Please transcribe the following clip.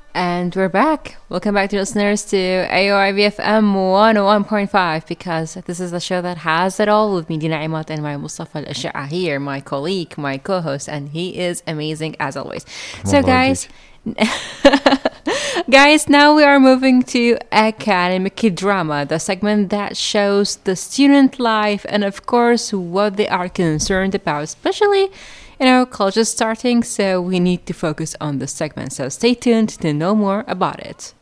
And we're back. Welcome back to listeners to AOIVFM 101.5 because this is the show that has it all with me, Dina Imat, and my Mustafa Al-Ash'a here, my colleague, my co-host, and he is amazing as always. So guys, now we are moving to academic drama, the segment that shows the student life and of course what they are concerned about, especially college is starting, so we need to focus on this segment. So stay tuned to know more about it.